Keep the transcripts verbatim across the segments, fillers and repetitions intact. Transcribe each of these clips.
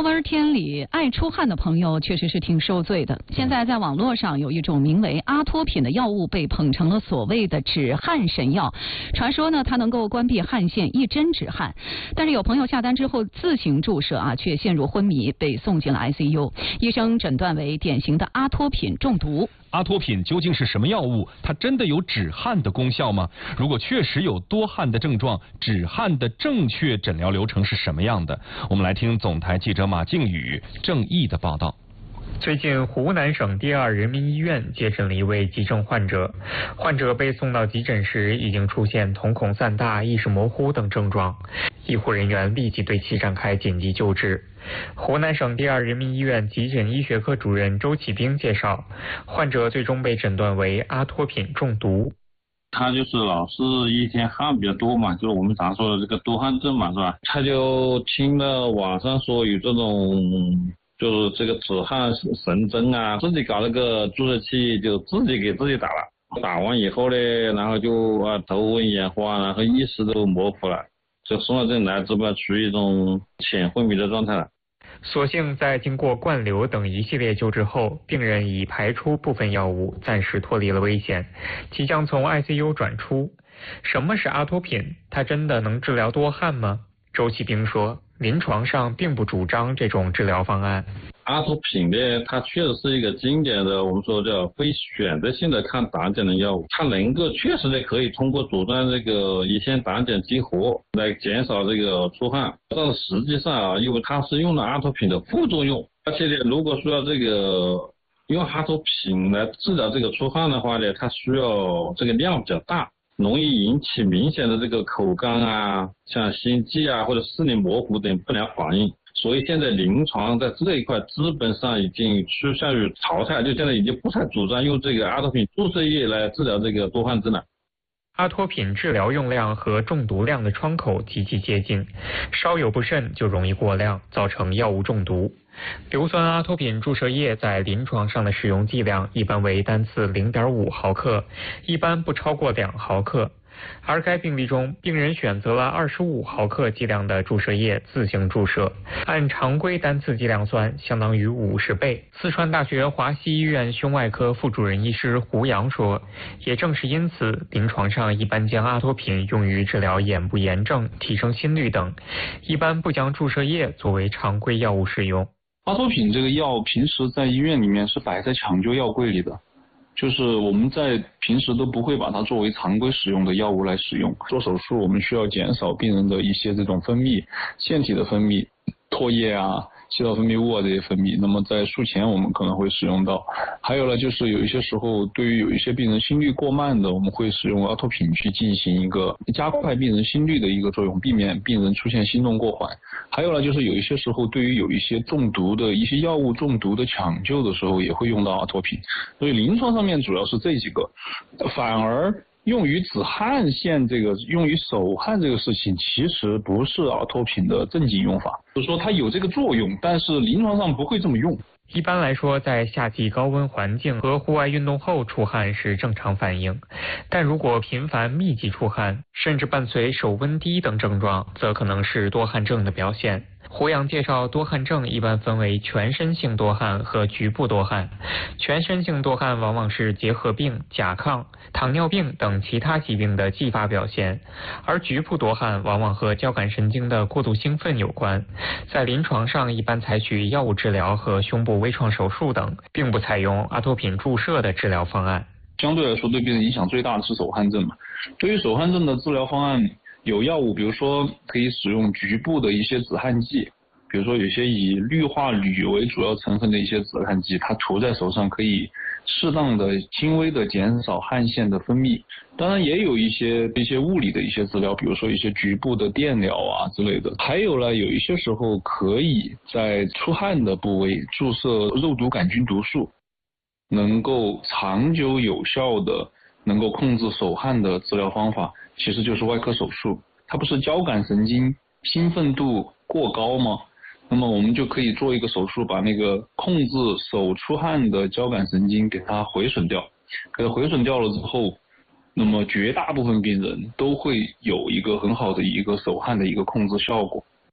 高温天里爱出汗的朋友确实是挺受罪的。现在在网络上有一种名为阿托品的药物被捧成了所谓的止汗神药，传说呢它能够关闭汗腺，一针止汗。但是有朋友下单之后自行注射啊，却陷入昏迷，被送进了 I C U， 医生诊断为典型的阿托品中毒。 阿托品究竟是什么药物？它真的有止汗的功效吗？如果确实有多汗的症状，止汗的正确诊疗流程是什么样的？我们来听总台记者马靖宇、郑毅的报道。 最近，湖南省第二人民医院接诊了一位急症患者。患者被送到急诊时，已经出现瞳孔散大、意识模糊等症状。医护人员立即对其展开紧急救治。湖南省第二人民医院急诊医学科主任周启兵介绍，患者最终被诊断为阿托品中毒。 他就是老是一天汗比较多嘛，就是我们常说的这个多汗症嘛，是吧？他就听了网上说有这种。就是这个止汗神针啊，自己搞了个注射器，就自己给自己打了。打完以后呢，然后就啊头昏眼花，然后意识都模糊了，就送到这里来，这不处于一种浅昏迷的状态了。 所幸在经过灌流等一系列救治后，病人已排出部分药物，暂时脱离了危险，即将从 I C U 转出。什么是阿托品？它真的能治疗多汗吗？周启兵说，临床上并不主张这种治疗方案。 阿托品呢，它确实是一个经典的，我们说叫非选择性的抗胆碱的药物，它能够确实的可以通过阻断这个乙酰胆碱激活来减少这个出汗。但是实际上啊，因为它是用了阿托品的副作用，而且呢，如果说这个用阿托品来治疗这个出汗的话呢，它需要这个量比较大。容易引起明显的这个口干啊，像心悸啊或者视力模糊等不良反应，所以现在临床在这一块基本上已经趋向于淘汰，就现在已经不太主张用这个阿托品注射液来治疗这个多汗症了。 阿托品治疗用量和中毒量的窗口极其接近，稍有不慎就容易过量，造成药物中毒。硫酸阿托品注射液在临床上的使用剂量一般为单次 零点五毫克，一般不超过两毫克。而该病例中，病人选择了二十五毫克剂量的注射液自行注射，按常规单次剂量算，相当于五十倍。四川大学华西医院胸外科副主任医师胡杨说，也正是因此，临床上一般将阿托品用于治疗眼部炎症、提升心率等，一般不将注射液作为常规药物使用。 阿托品这个药平时在医院里面是摆在抢救药柜里的，就是我们在平时都不会把它作为常规使用的药物来使用。做手术我们需要减少病人的一些这种分泌，腺体的分泌、唾液啊、气道分泌物啊这些分泌，那么在术前我们可能会使用到。还有呢，就是有一些时候对于有一些病人心率过慢的，我们会使用阿托品去进行一个加快病人心率的一个作用，避免病人出现心动过缓。还有呢，就是有一些时候对于有一些中毒的一些药物中毒的抢救的时候也会用到阿托品。所以临床上面主要是这几个，反而用于止汗腺这个用于手汗这个事情其实不是阿托品的正经用法，就是说它有这个作用，但是临床上不会这么用。 一般来说，在夏季高温环境和户外运动后出汗是正常反应，但如果频繁密集出汗，甚至伴随手温低等症状，则可能是多汗症的表现。胡杨介绍，多汗症一般分为全身性多汗和局部多汗。全身性多汗往往是结核病、甲亢、糖尿病等其他疾病的继发表现，而局部多汗往往和交感神经的过度兴奋有关。在临床上，一般采取药物治疗和胸部微创手术等，并不采用阿托品注射的治疗方案。 相对来说，对病人影响最大的是手汗症嘛。对于手汗症的治疗方案，有药物，比如说可以使用局部的一些止汗剂，比如说有些以氯化铝为主要成分的一些止汗剂，它涂在手上可以适当的轻微的减少汗腺的分泌。当然也有一些一些物理的一些治疗，比如说一些局部的电疗啊之类的。还有呢，有一些时候可以在出汗的部位注射肉毒杆菌毒素，能够长久有效的能够控制手汗的治疗方法其实就是外科手术。它不是交感神经兴奋度过高吗？那么我们就可以做一个手术，把那个控制手出汗的交感神经给它毁损掉。给它毁损掉了之后，那么绝大部分病人都会有一个很好的一个手汗的一个控制效果。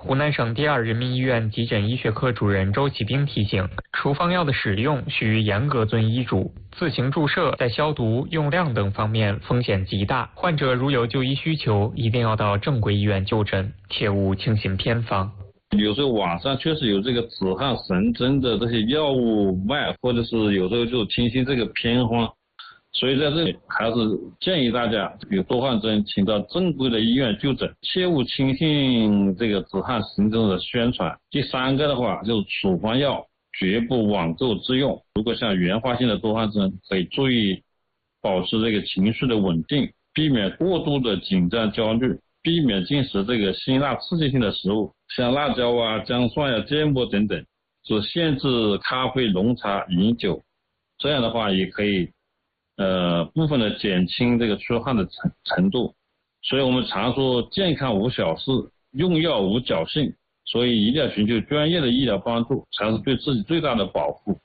湖南省第二人民医院急诊医学科主任周启兵提醒，处方药的使用需严格遵医嘱，自行注射在消毒、用量等方面风险极大。患者如有就医需求，一定要到正规医院就诊，切勿轻信偏方。 有时候网上确实有这个止汗神针的这些药物卖，或者是有时候就听信这个偏方。所以在这里还是建议大家有多汗症，请到正规的医院就诊，切勿轻信这个止汗神针的宣传。第三个的话，就是处方药绝不网购自用。如果像原发性的多汗症，可以注意保持这个情绪的稳定，避免过度的紧张焦虑，避免进食这个辛辣刺激性的食物，像辣椒啊、姜蒜呀、啊、芥末等等，就限制咖啡、浓茶、饮酒。这样的话也可以呃，部分的减轻这个出汗的程程度，所以我们常说健康无小事，用药无侥幸，所以一定要寻求专业的医疗帮助，才是对自己最大的保护。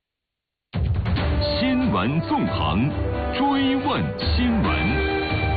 新闻纵横，追问新闻。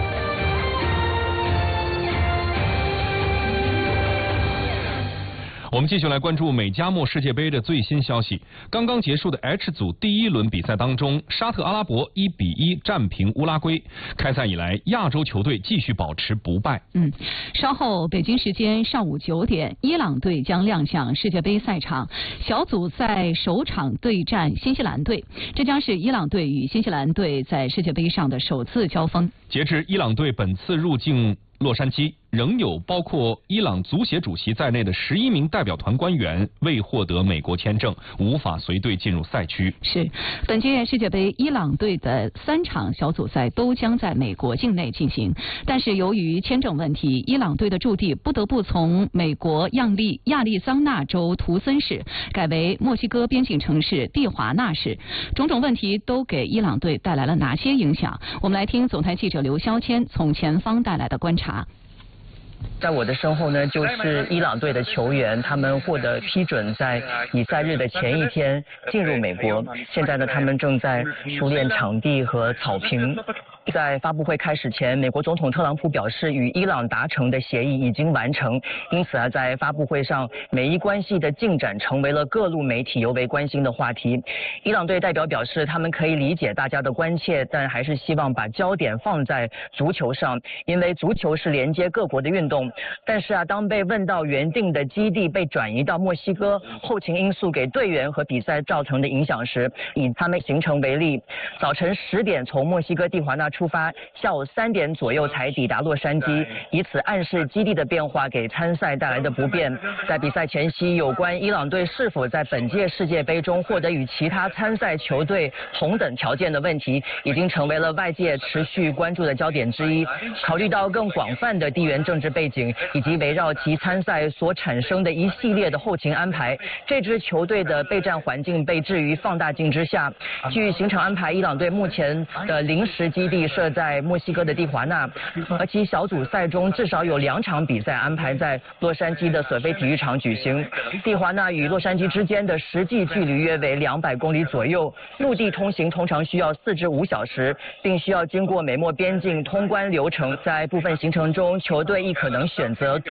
我们继续来关注美加墨世界杯的最新消息。刚刚结束的 H 组第一轮比赛当中，沙特阿拉伯一比一战平乌拉圭。开赛以来，亚洲球队继续保持不败。 嗯，稍后北京时间上午九点，伊朗队将亮相世界杯赛场，小组赛首场对战新西兰队，这将是伊朗队与新西兰队在世界杯上的首次交锋。 截至伊朗队本次入境洛杉矶，仍有包括伊朗足协主席在内的十一名代表团官员未获得美国签证，无法随队进入赛区。 是，本届世界杯伊朗队的三场小组赛都将在美国境内进行，但是由于签证问题，伊朗队的驻地不得不从美国亚利亚利桑那州图森市改为墨西哥边境城市蒂华纳市。种种问题都给伊朗队带来了哪些影响？我们来听总台记者刘肖谦从前方带来的观察。 在我的身后呢，就是伊朗队的球员，他们获得批准在比赛日的前一天进入美国。现在呢，他们正在熟练场地和草坪。在发布会开始前，美国总统特朗普表示，与伊朗达成的协议已经完成，因此啊，在发布会上，美伊关系的进展成为了各路媒体尤为关心的话题。伊朗队代表表示，他们可以理解大家的关切，但还是希望把焦点放在足球上，因为足球是连接各国的运动。但是啊，当被问到原定的基地被转移到墨西哥，后勤因素给队员和比赛造成的影响时，以他们行程为例，早晨十点从墨西哥蒂华纳出发，下午三点左右才抵达洛杉矶，以此暗示基地的变化给参赛带来的不便。在比赛前夕，有关伊朗队是否在本届世界杯中获得与其他参赛球队同等条件的问题，已经成为了外界持续关注的焦点之一。考虑到更广泛的地缘政治背景以及围绕其参赛所产生的一系列的后勤安排，这支球队的备战环境被置于放大镜之下。据行程安排，伊朗队目前的临时基地设在墨西哥的蒂华纳，而其小组赛中至少有两场比赛安排在洛杉矶的索菲体育场举行。蒂华纳与洛杉矶之间的实际距离约为两百公里左右，陆地通行通常需要四至五小时，并需要经过美墨边境通关流程。在部分行程中，球队亦可能选择